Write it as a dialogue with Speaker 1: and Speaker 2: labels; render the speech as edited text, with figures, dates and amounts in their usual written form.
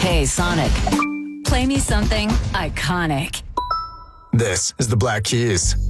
Speaker 1: Hey, Sonic. Play me something iconic.
Speaker 2: This is the Black Keys.